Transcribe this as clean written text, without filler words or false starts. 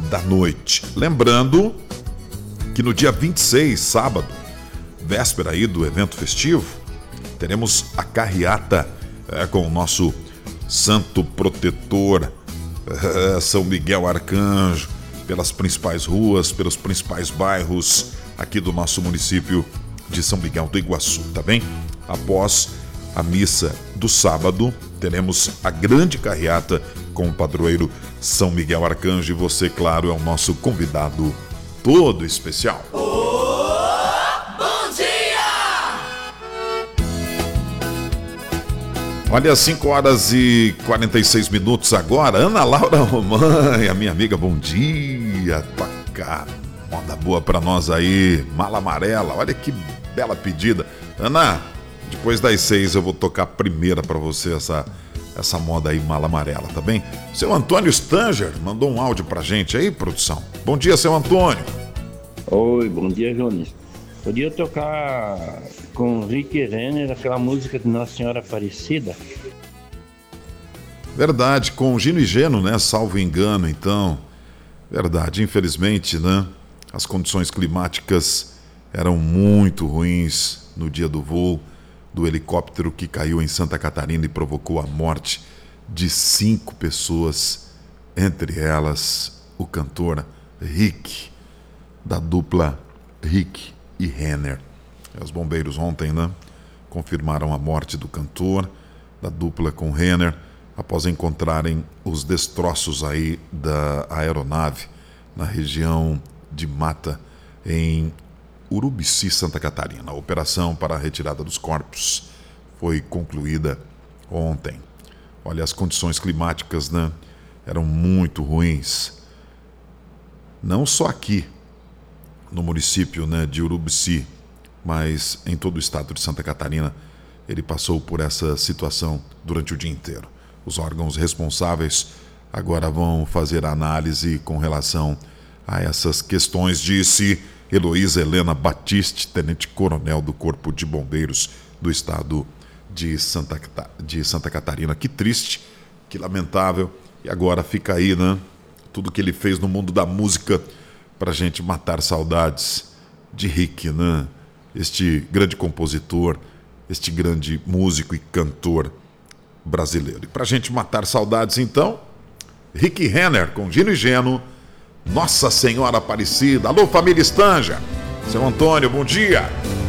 da noite. Lembrando que no dia 26, sábado, véspera aí do evento festivo, teremos a carreata com o nosso santo protetor, São Miguel Arcanjo, pelas principais ruas, pelos principais bairros aqui do nosso município de São Miguel do Iguaçu, tá bem? Após a missa do sábado, teremos a grande carreata com o padroeiro São Miguel Arcanjo e você, claro, é o nosso convidado todo especial. Bom dia! Olha, 5 horas e 46 minutos agora. Ana Laura Romãe, a minha amiga, bom dia. Toca moda boa pra nós aí, Mala Amarela. Olha que bela pedida. Ana, depois das 6 eu vou tocar a primeira pra você, essa moda aí, Mala Amarela, tá bem? Seu Antônio Stanger mandou um áudio pra gente aí, produção. Bom dia, seu Antônio. Oi, bom dia, Jones. Podia tocar com Rick Renner aquela música de Nossa Senhora Aparecida? Verdade, com Gino e Geno, né? Salvo engano, então. Verdade, infelizmente, né? As condições climáticas eram muito ruins no dia do voo do helicóptero que caiu em Santa Catarina e provocou a morte de 5 pessoas, entre elas o cantor Rick, da dupla Rick e Renner. Os bombeiros ontem, né, confirmaram a morte do cantor, da dupla com Renner, após encontrarem os destroços aí da aeronave na região de Mata, em Urubici, Santa Catarina. A operação para a retirada dos corpos foi concluída ontem. Olha, as condições climáticas, né, eram muito ruins. Não só aqui, no município, né, de Urubici, mas em todo o estado de Santa Catarina, ele passou por essa situação durante o dia inteiro. Os órgãos responsáveis agora vão fazer a análise com relação a essas questões, disse Heloísa Helena Batiste, tenente-coronel do Corpo de Bombeiros do estado de Santa Catarina. Que triste, que lamentável. E agora fica aí, né? Tudo que ele fez no mundo da música pra gente matar saudades de Rick, né? Este grande compositor, este grande músico e cantor brasileiro. E pra gente matar saudades, então, Rick Renner com Gino e Geno, Nossa Senhora Aparecida. Alô, família Stanger. Seu Antônio, bom dia.